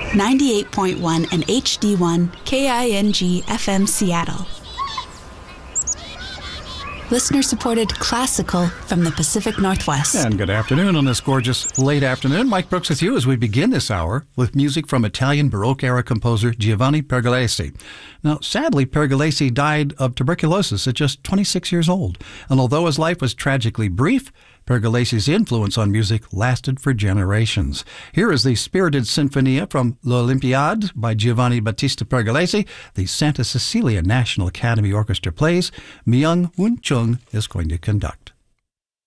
98.1 and HD1 KING FM Seattle. Listener-supported classical from the Pacific Northwest. And good afternoon on this gorgeous late afternoon. Mike Brooks with you as we begin this hour with music from Italian Baroque-era composer Giovanni Pergolesi. Now, sadly, Pergolesi died of tuberculosis at just 26 years old. And although his life was tragically brief, Pergolesi's influence on music lasted for generations. Here is the spirited sinfonia from L'Olympiade by Giovanni Battista Pergolesi. The Santa Cecilia National Academy Orchestra plays. Myung Woon Chung is going to conduct.